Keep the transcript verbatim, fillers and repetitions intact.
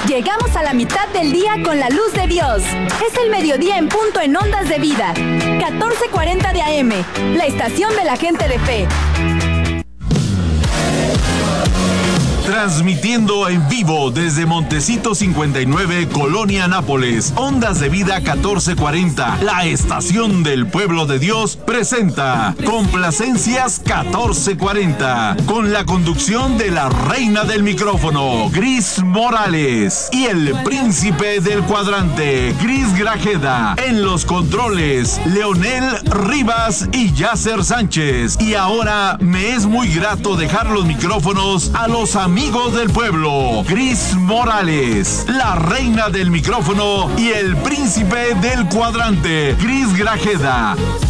Llegamos a la mitad del día con la luz de Dios. Es el mediodía en punto en Ondas de Vida. catorce cuarenta de A M, la estación de la gente de fe. Transmitiendo en vivo desde Montecito cincuenta y nueve, Colonia Nápoles, Ondas de Vida catorce cuarenta, la estación del pueblo de Dios, presenta Complacencias catorce cuarenta, con la conducción de la reina del micrófono, Gris Morales, y el príncipe del cuadrante, Gris Grajeda. En los controles, Leonel Rivas y Yasser Sánchez. Y ahora me es muy grato dejar los micrófonos a los amigos Amigos del pueblo, Gris Morales, la reina del micrófono y el príncipe del cuadrante, Gris Grajeda.